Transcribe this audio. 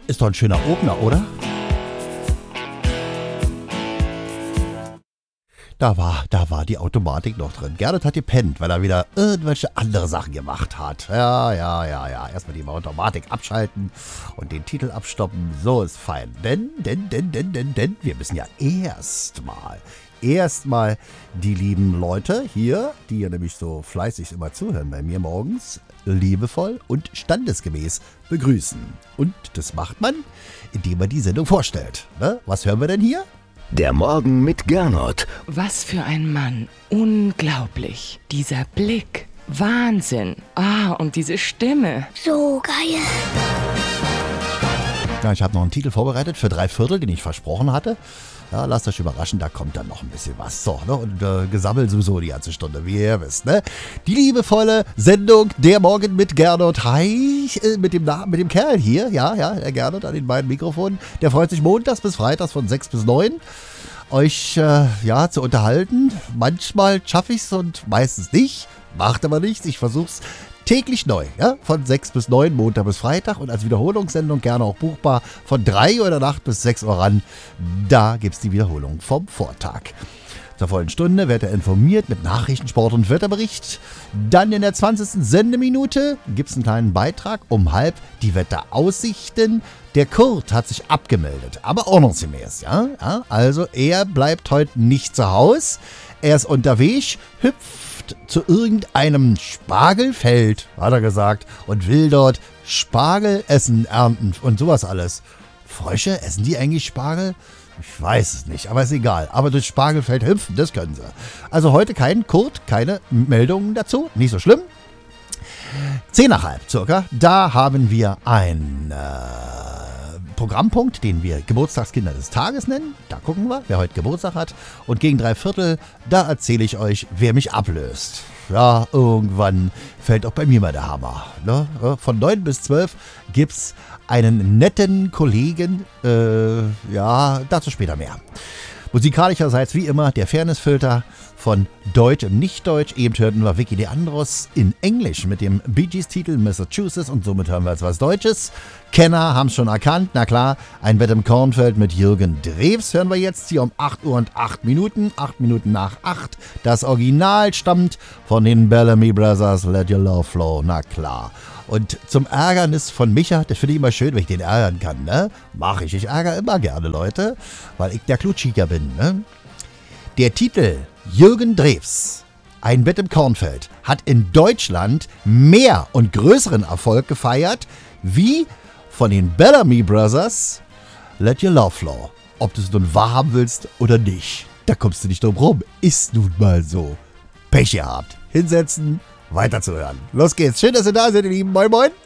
Ist doch ein schöner Opener, oder? Da war die Automatik noch drin. Gernot hat gepennt, weil er wieder irgendwelche andere Sachen gemacht hat. Ja. Erstmal die Automatik abschalten und den Titel abstoppen. So ist fein. Denn, wir müssen ja erstmal die lieben Leute hier, die ja nämlich so fleißig immer zuhören bei mir morgens, liebevoll und standesgemäß begrüßen. Und das macht man, indem man die Sendung vorstellt. Ne? Was hören wir denn hier? Der Morgen mit Gernot. Was für ein Mann. Unglaublich. Dieser Blick. Wahnsinn. Und diese Stimme. So geil. Ja, ich habe noch einen Titel vorbereitet für 3/4, den ich versprochen hatte. Ja, lasst euch überraschen, da kommt dann noch ein bisschen was. So, ne? Und gesammelt sowieso die ganze Stunde, wie ihr wisst, ne? Die liebevolle Sendung Der Morgen mit Gernot. Hi, mit dem Kerl hier, ja, der Gernot an den beiden Mikrofonen. Der freut sich montags bis freitags von 6 bis 9 euch zu unterhalten. Manchmal schaffe ich es und meistens nicht. Macht aber nichts, ich versuch's täglich neu, ja, von 6 bis 9, Montag bis Freitag und als Wiederholungssendung gerne auch buchbar von 3 Uhr in der Nacht bis 6 Uhr ran. Da gibt's die Wiederholung vom Vortag. Zur vollen Stunde wird er informiert mit Nachrichten, Sport und Wetterbericht. Dann in der 20. Sendeminute gibt's einen kleinen Beitrag um 12:30 die Wetteraussichten. Der Kurt hat sich abgemeldet, aber ordnungsgemäß, ja. Also er bleibt heute nicht zu Hause. Er ist unterwegs, hüpft zu irgendeinem Spargelfeld, hat er gesagt, und will dort Spargel essen, ernten und sowas alles. Frösche, essen die eigentlich Spargel? Ich weiß es nicht, aber ist egal. Aber durchs Spargelfeld hüpfen, das können sie. Also heute kein Kurt, keine Meldungen dazu, nicht so schlimm. 10:30 circa, da haben wir ein Programmpunkt, den wir Geburtstagskinder des Tages nennen. Da gucken wir, wer heute Geburtstag hat. Und gegen 3/4, da erzähle ich euch, wer mich ablöst. Ja, irgendwann fällt auch bei mir mal der Hammer. Ne? Von 9 bis 12 gibt's einen netten Kollegen. Dazu später mehr. Musikalischerseits wie immer der Fairnessfilter von Deutsch und Nicht-Deutsch. Eben hörten wir Vicky Leandros in Englisch mit dem Bee Gees-Titel Massachusetts und somit hören wir jetzt was Deutsches. Kenner haben es schon erkannt, na klar, ein Bett im Kornfeld mit Jürgen Drews hören wir jetzt hier um 8 Uhr und 8 Minuten, 8 Minuten nach 8. Das Original stammt von den Bellamy Brothers, Let Your Love Flow, na klar. Und zum Ärgernis von Micha, das finde ich immer schön, wenn ich den ärgern kann, ne? Mache ich. Ich ärgere immer gerne Leute, weil ich der Klutschiker bin, ne? Der Titel Jürgen Drews, Ein Bett im Kornfeld, hat in Deutschland mehr und größeren Erfolg gefeiert, wie von den Bellamy Brothers Let Your Love Flow. Ob du es nun wahrhaben willst oder nicht, da kommst du nicht drum rum. Ist nun mal so. Pech gehabt. Hinsetzen, weiterzuhören. Los geht's. Schön, dass ihr da seid, ihr Lieben. Moin, moin.